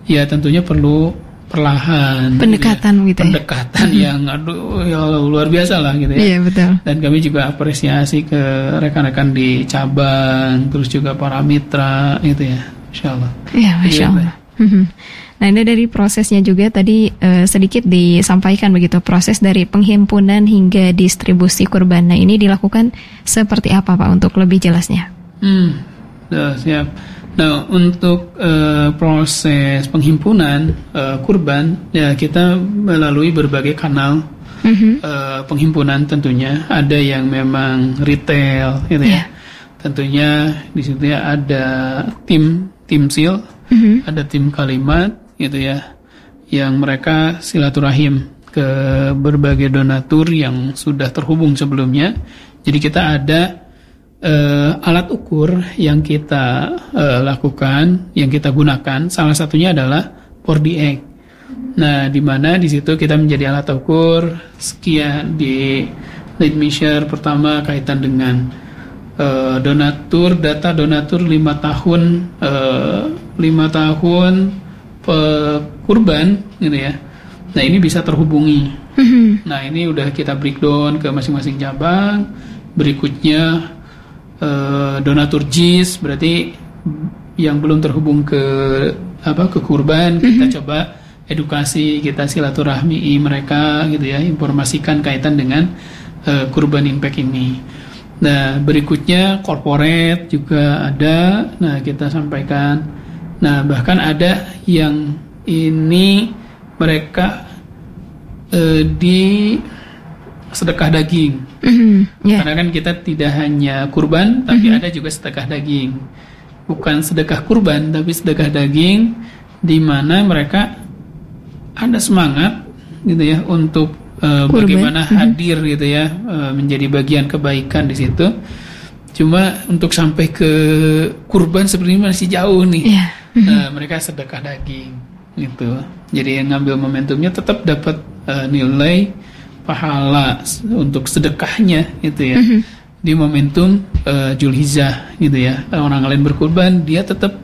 ya tentunya perlu perlahan pendekatan gitu ya. Pendekatan yang ya luar biasa lah gitu ya. Iya, betul. Dan kami juga apresiasi ke rekan-rekan di cabang, terus juga para mitra gitu ya. Insyaallah. Iya, Masya Allah. Nah, ini dari prosesnya juga tadi sedikit disampaikan begitu, proses dari penghimpunan hingga distribusi kurban. Nah, ini dilakukan seperti apa Pak untuk lebih jelasnya? Siap. Nah, untuk proses penghimpunan kurban ya kita melalui berbagai kanal penghimpunan tentunya. Ada yang memang retail gitu ya. Tentunya di situ ya ada tim sil, ada tim kalimat gitu ya, yang mereka silaturahim ke berbagai donatur yang sudah terhubung sebelumnya. Jadi kita ada alat ukur yang kita lakukan, yang kita gunakan, salah satunya adalah for the egg. Nah, di mana di situ kita menjadi alat ukur sekian di lead measure pertama kaitan dengan data donatur 5 tahun kurban gitu ya. Nah, ini bisa terhubungi. Nah, ini udah kita breakdown ke masing-masing cabang. Berikutnya donatur JIS, berarti yang belum terhubung ke kurban, kita coba edukasi, kita silaturahmi mereka gitu ya, informasikan kaitan dengan kurban impact ini. Nah, berikutnya corporate juga ada. Nah, kita sampaikan. Nah, bahkan ada yang ini mereka di sedekah daging. Karena kan kita tidak hanya kurban, tapi ada juga sedekah daging. Bukan sedekah kurban, tapi sedekah daging, di mana mereka ada semangat gitu ya untuk bagaimana hadir gitu ya, menjadi bagian kebaikan di situ. Cuma untuk sampai ke kurban sebenarnya masih jauh nih. Mereka sedekah daging gitu. Jadi yang ngambil momentumnya tetap dapat nilai pahala untuk sedekahnya gitu ya. Di momentum Zulhijjah gitu ya. Orang lain berkurban, dia tetap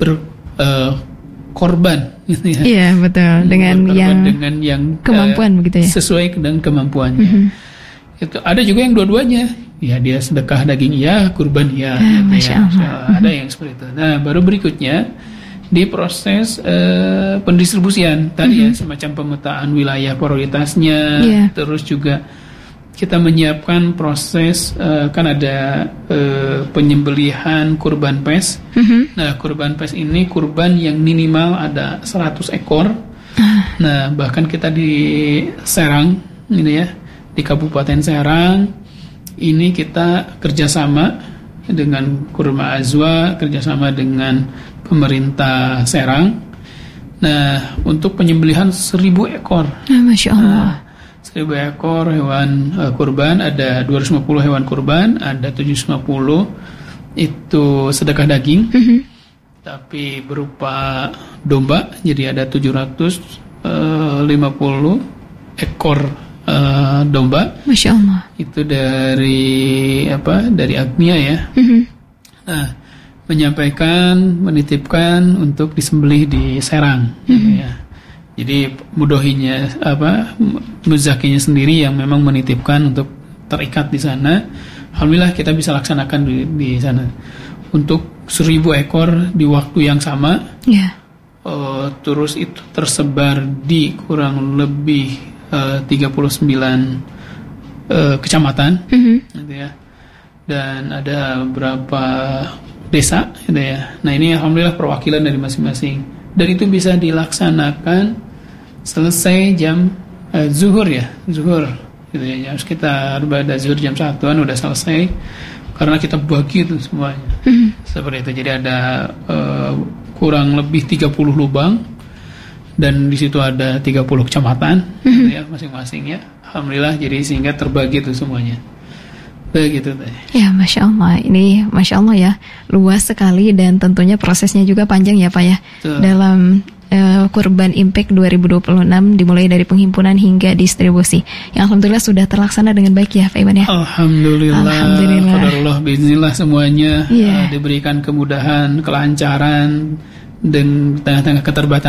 berkorban gitu ya. Iya, betul. Dengan yang kemampuan begitu ya. Sesuai dengan kemampuannya. Itu ada juga yang dua-duanya. Ya, dia sedekah daging ya, kurban ya. Masya Allah. Ada yang seperti itu. Nah, baru berikutnya di proses pendistribusian tadi ya, semacam pemetaan wilayah prioritasnya, terus juga kita menyiapkan proses kan ada penyembelihan kurban pes. Nah, kurban pes ini kurban yang minimal ada 100 ekor. Nah, bahkan kita di Serang ini ya, di Kabupaten Serang ini kita kerjasama dengan Kurma Azwa, kerjasama dengan pemerintah Serang. Nah, untuk penyembelihan 1.000 ekor. Masya Allah. 1.000 ekor hewan kurban, ada 250 hewan kurban, ada 750 itu sedekah daging, tapi berupa domba. Jadi ada 750 ekor domba. Masya Allah. Itu dari Agnia ya. Nah, menitipkan untuk disembelih di Serang ya. Jadi mudohinya muzakinya sendiri yang memang menitipkan untuk terikat di sana. Alhamdulillah kita bisa laksanakan di sana untuk 1.000 ekor di waktu yang sama. Terus itu tersebar di kurang lebih 39 kecamatan gitu ya. Dan ada beberapa desa gitu ya. Nah, ini alhamdulillah perwakilan dari masing-masing. Dan itu bisa dilaksanakan selesai jam zuhur ya. Zuhur gitu ya. Sekitar pada zuhur jam 1-an udah selesai. Karena kita bagi itu semuanya. Seperti itu. Jadi ada kurang lebih 30 lubang. Dan di situ ada 30 kecamatan gitu ya, masing-masing ya. Alhamdulillah, jadi sehingga terbagi itu semuanya. Begitu teh. Ya, Masya Allah. Ini Masya Allah ya, luas sekali dan tentunya prosesnya juga panjang ya Pak ya. Betul. Dalam Kurban Impact 2026 dimulai dari penghimpunan hingga distribusi. Yang alhamdulillah sudah terlaksana dengan baik ya Pak Iwan ya. Alhamdulillah. Qadarullah bismillah semuanya diberikan kemudahan, kelancaran dan tengah-tengah keterbatasan